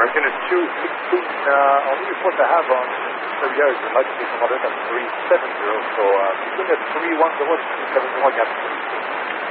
American is 216. Only report I have on Serbia is likely to come out at 370. So between the 310 and 371 gap.